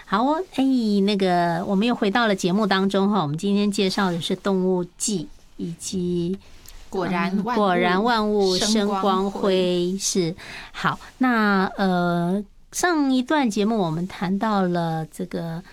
好哦，那个我们又回到了节目当中哈。我们今天介绍的是动物记以及果然万物生光辉是好。那上一段节目我们谈到了这个